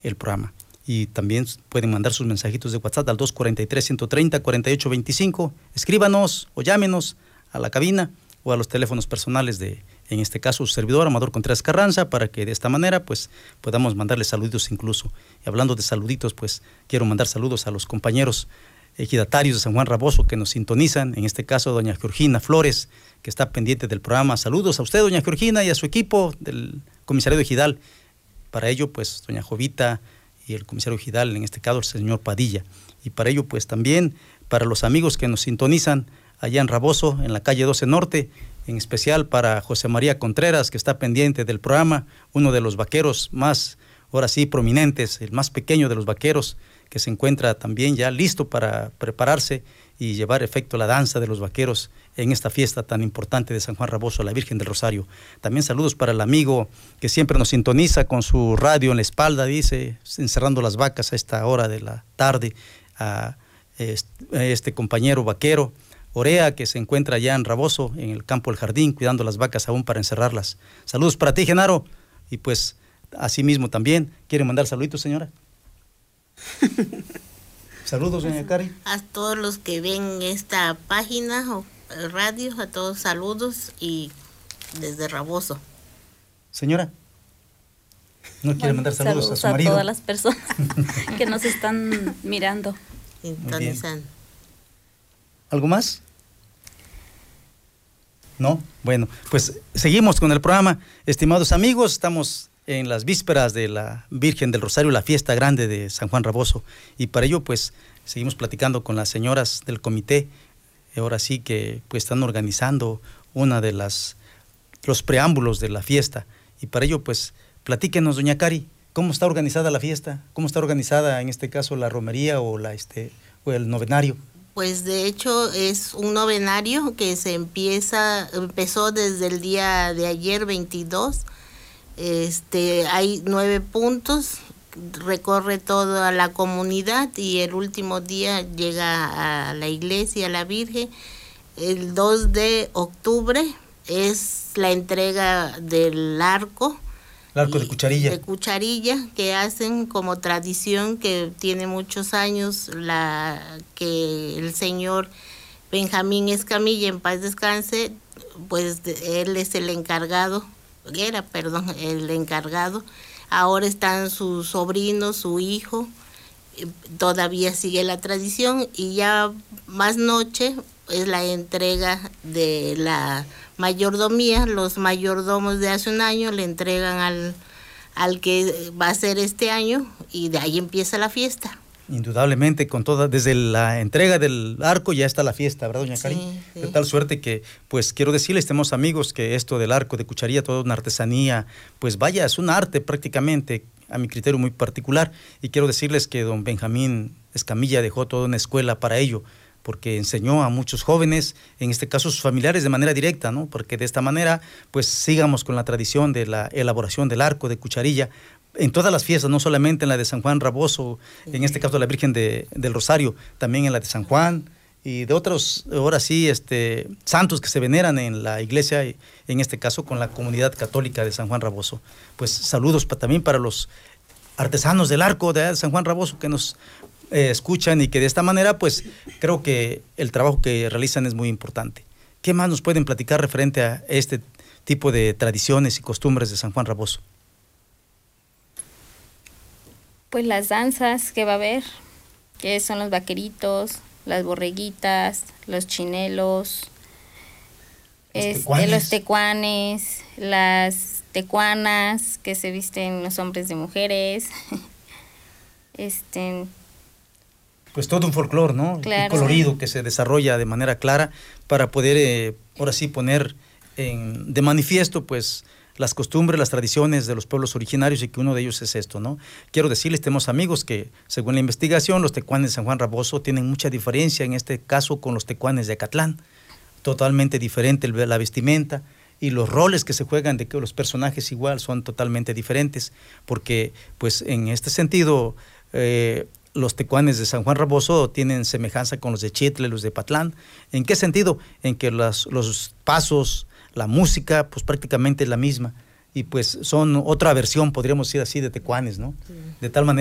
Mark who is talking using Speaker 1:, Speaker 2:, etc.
Speaker 1: el programa. Y también pueden mandar sus mensajitos de WhatsApp al 243-130-4825. Escríbanos o llámenos a la cabina o a los teléfonos personales de, en este caso, su servidor, Amador Contreras Carranza, para que de esta manera pues podamos mandarles saluditos incluso. Y hablando de saluditos, pues quiero mandar saludos a los compañeros ejidatarios de San Juan Raboso que nos sintonizan, en este caso doña Georgina Flores, que está pendiente del programa. Saludos a usted, doña Georgina, y a su equipo del comisariado ejidal. Para ello, pues, doña Jovita y el comisario ejidal, en este caso, el señor Padilla. Y para ello, pues, también para los amigos que nos sintonizan allá en Raboso, en la calle 12 Norte, en especial para José María Contreras, que está pendiente del programa, uno de los vaqueros más, ahora sí, prominentes, el más pequeño de los vaqueros, que se encuentra también ya listo para prepararse y llevar efecto la danza de los vaqueros en esta fiesta tan importante de San Juan Raboso, la Virgen del Rosario. También saludos para el amigo que siempre nos sintoniza con su radio en la espalda, dice, encerrando las vacas a esta hora de la tarde, a este compañero vaquero, Orea, que se encuentra allá en Raboso, en el campo del jardín, cuidando las vacas aún para encerrarlas. Saludos para ti, Genaro. Y pues, asimismo también, ¿quiere mandar saluditos, señora? Saludos, doña Cari.
Speaker 2: A todos los que ven esta página o radio, a todos saludos y desde Raboso.
Speaker 1: Señora, ¿no quiere mandar saludos a su marido?
Speaker 3: A todas las personas que nos están mirando.
Speaker 2: Sintonizando.
Speaker 1: ¿Algo más? ¿No? Bueno, pues seguimos con el programa. Estimados amigos, estamos en las vísperas de la Virgen del Rosario, la fiesta grande de San Juan Raboso, y para ello pues seguimos platicando con las señoras del comité, ahora sí que pues están organizando una de los preámbulos de la fiesta, y para ello pues platíquenos, doña Cari, ¿cómo está organizada la fiesta? ¿Cómo está organizada en este caso la romería o o el novenario?
Speaker 2: Pues de hecho es un novenario que empezó desde el día de ayer 22. Hay 9 puntos, recorre toda la comunidad y el último día llega a la iglesia, a la Virgen. El 2 de octubre es la entrega del arco.
Speaker 1: El arco de cucharilla.
Speaker 2: De cucharilla, que hacen como tradición, que tiene muchos años, que el señor Benjamín Escamilla, en paz descanse, pues él es el encargado. El encargado. Ahora están sus sobrinos, su hijo, todavía sigue la tradición, y ya más noche es la entrega de la mayordomía. Los mayordomos de hace un año le entregan al que va a ser este año, y de ahí empieza la fiesta.
Speaker 1: Indudablemente, desde la entrega del arco ya está la fiesta, ¿verdad, doña Cari?
Speaker 2: Sí.
Speaker 1: De tal suerte que, pues quiero decirles, tenemos amigos, que esto del arco de cucharilla, toda una artesanía, pues vaya, es un arte prácticamente, a mi criterio muy particular, y quiero decirles que don Benjamín Escamilla dejó toda una escuela para ello, porque enseñó a muchos jóvenes, en este caso sus familiares, de manera directa, ¿no? Porque de esta manera, pues sigamos con la tradición de la elaboración del arco de cucharilla, en todas las fiestas, no solamente en la de San Juan Raboso, en este caso la Virgen del Rosario, también en la de San Juan y de otros, ahora sí, santos que se veneran en la iglesia, en este caso con la comunidad católica de San Juan Raboso. Pues saludos también para los artesanos del arco de San Juan Raboso que nos escuchan, y que de esta manera pues creo que el trabajo que realizan es muy importante. ¿Qué más nos pueden platicar referente a este tipo de tradiciones y costumbres de San Juan Raboso?
Speaker 3: Pues las danzas que va a haber, que son los vaqueritos, las borreguitas, los chinelos, los tecuanes, las tecuanas que se visten los hombres de mujeres.
Speaker 1: Pues todo un folclore, ¿no?
Speaker 3: Claro,
Speaker 1: colorido, que se desarrolla de manera clara para poder ahora sí poner de manifiesto pues las costumbres, las tradiciones de los pueblos originarios, y que uno de ellos es esto, ¿no? Quiero decirles, tenemos amigos que, según la investigación, los tecuanes de San Juan Raboso tienen mucha diferencia, en este caso, con los tecuanes de Acatlán. Totalmente diferente la vestimenta, y los roles que se juegan de que los personajes igual son totalmente diferentes, porque, pues, en este sentido, los tecuanes de San Juan Raboso tienen semejanza con los de Chitle, los de Patlán. ¿En qué sentido? En que los pasos, la música, pues prácticamente es la misma. y pues son otra versión, podríamos decir así, de tecuanes, ¿no? Sí. De tal manera